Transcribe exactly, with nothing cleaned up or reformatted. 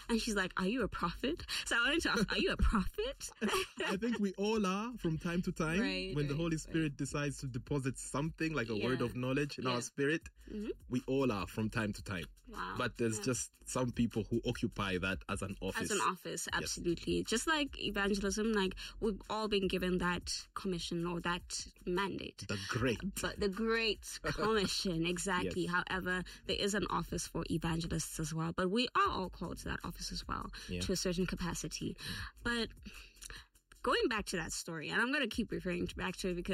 And she's like, are you a prophet? So I wanted to ask, are you a prophet? I think we all are from time to time. Right, when right, the Holy Spirit right. decides to deposit something like a Yeah. word of knowledge in Yeah. our spirit, Mm-hmm. we all are from time to time. Wow. But there's Yeah. just some people who occupy that as an office. As an office, absolutely. Just like evangelism, like we've all been given that commission or that mandate. The great. But the Great Commission, exactly. Yes. However, there is an office for evangelists as well. But we are all called to that office as well, Yeah. to a certain capacity. But going back to that story, and I'm going to keep referring back to it because